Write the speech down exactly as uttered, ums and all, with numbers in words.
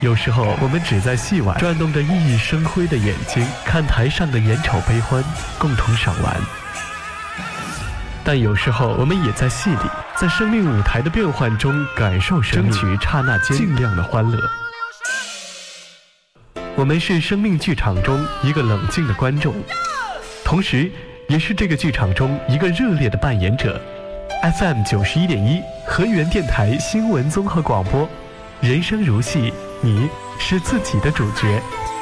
有时候我们只在戏外转动着熠熠生辉的眼睛，看台上的眼丑悲欢，共同赏玩。但有时候我们也在戏里，在生命舞台的变幻中感受生命，争取刹那间尽量的欢乐。我们是生命剧场中一个冷静的观众，同时也是这个剧场中一个热烈的扮演者。F M 九十一点一河源电台新闻综合广播，人生如戏，你是自己的主角。